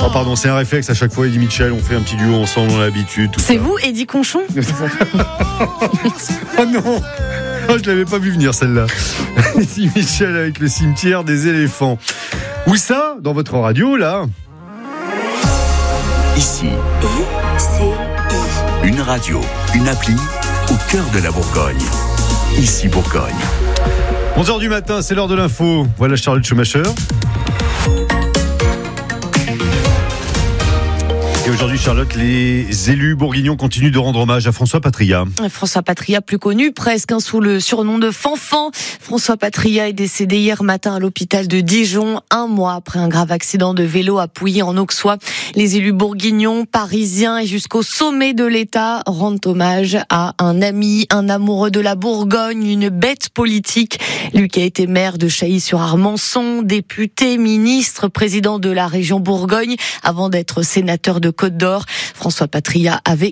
Oh pardon, c'est un réflexe à chaque fois, Eddie Mitchell, on fait un petit duo ensemble, on a l'habitude. C'est vous, Eddie Conchon? Oh non, oh, je l'avais pas vu venir celle-là. Eddie Mitchell avec le cimetière des éléphants. Où ça? Dans votre radio là? Ici, une radio, une appli au cœur de la Bourgogne. Ici Bourgogne. 11h du matin, c'est l'heure de l'info. Voilà Charlotte Schumacher. Et aujourd'hui, Charlotte, les élus bourguignons continuent de rendre hommage à François Patria. François Patria, plus connu presque sous le surnom de Fanfan. François Patria est décédé hier matin à l'hôpital de Dijon, 1 mois après un grave accident de vélo à Pouilly en Auxois. Les élus bourguignons, parisiens et jusqu'au sommet de l'État rendent hommage à un ami, un amoureux de la Bourgogne, une bête politique. Lui qui a été maire de Chailly-sur-Armançon, député, ministre, président de la région Bourgogne, avant d'être sénateur de Côte-d'Or. François Patria avait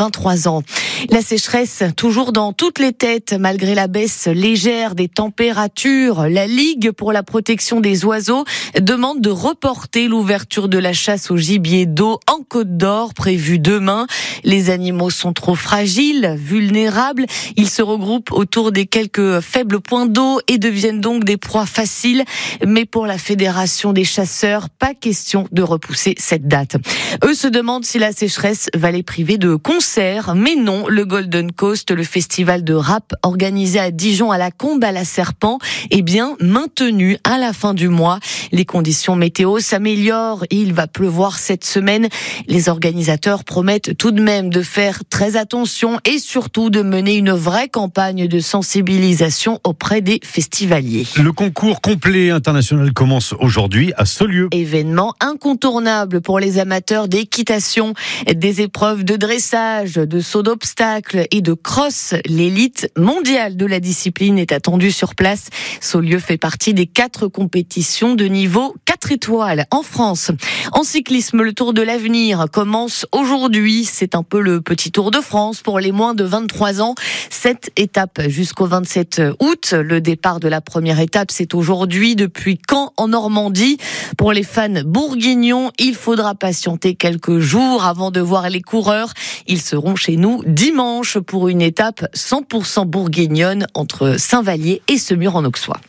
83 ans. La sécheresse, toujours dans toutes les têtes, malgré la baisse légère des températures. La Ligue pour la protection des oiseaux demande de reporter l'ouverture de la chasse au gibier d'eau en Côte-d'Or, prévue demain. Les animaux sont trop fragiles, vulnérables. Ils se regroupent autour des quelques faibles points d'eau et deviennent donc des proies faciles. Mais pour la Fédération des chasseurs, pas question de repousser cette date. Eux se demandent si la sécheresse va les priver de concerts. Mais non, le Golden Coast, le festival de rap organisé à Dijon à la Combe à la Serpent, est bien maintenu à la fin du mois. Les conditions météo s'améliorent et il va pleuvoir cette semaine. Les organisateurs promettent tout de même de faire très attention et surtout de mener une vraie campagne de sensibilisation auprès des festivaliers. Le concours complet international commence aujourd'hui à Saulieu. Événement incontournable pour les amateurs d'équitation, des épreuves de dressage, de saut d'obstacles et de cross. L'élite mondiale de la discipline est attendue sur place. Saulieu fait partie des 4 compétitions de niveau 4 étoiles en France. En cyclisme, le Tour de l'Avenir commence aujourd'hui. C'est un peu le petit Tour de France pour les moins de 23 ans. 7 étapes jusqu'au 27 août. Le départ de la première étape, c'est aujourd'hui depuis Caen en Normandie. Pour les fans bourguignons, il faudra patienter quelques jours avant de voir les coureurs. Ils seront chez nous dimanche pour une étape 100% bourguignonne entre Saint-Vallier et Semur en Auxois.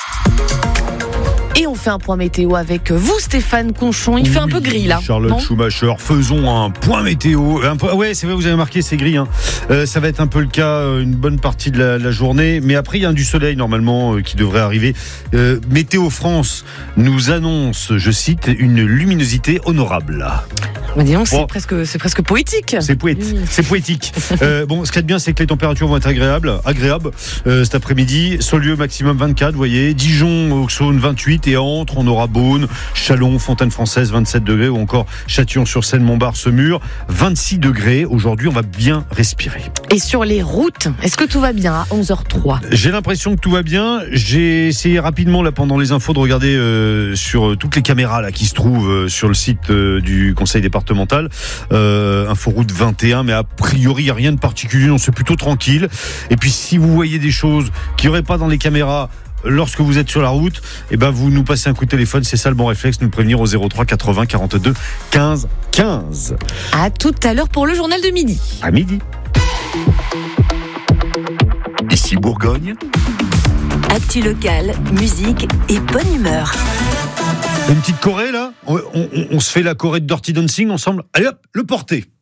Et on fait un point météo avec vous, Stéphane Conchon. Il fait un peu gris là. Charlotte Schumacher, faisons un point météo. Ouais, c'est vrai, vous avez marqué, c'est gris. Ça va être un peu le cas une bonne partie de la journée. Mais après, il y a du soleil normalement qui devrait arriver. Météo France nous annonce, je cite, une luminosité honorable. Bah disons, c'est presque poétique. C'est poétique. Bon, ce qui est bien, c'est que les températures vont être agréables cet après-midi. Saulieu maximum 24, vous voyez. Dijon, Auxonne 28 et entre, on aura Beaune, Châlons, Fontaine-Française 27 degrés ou encore Châtillon-sur-Seine, Montbard, Semur 26 degrés. Aujourd'hui, on va bien respirer. Et sur les routes, est-ce que tout va bien à 11h03 ? J'ai l'impression que tout va bien. J'ai essayé rapidement là pendant les infos de regarder sur toutes les caméras là qui se trouvent sur le site du Conseil départemental. Inforoute 21, mais a priori il n'y a rien de particulier, non, c'est plutôt tranquille. Et puis si vous voyez des choses qu'il n'y aurait pas dans les caméras lorsque vous êtes sur la route, vous nous passez un coup de téléphone, c'est ça le bon réflexe, nous prévenir au 03 80 42 15 15. À tout à l'heure pour le journal de midi. À midi. Ici Bourgogne. Actu locale, musique et bonne humeur. Une petite choré là, on se fait la choré de Dirty Dancing ensemble. Allez hop, le porté.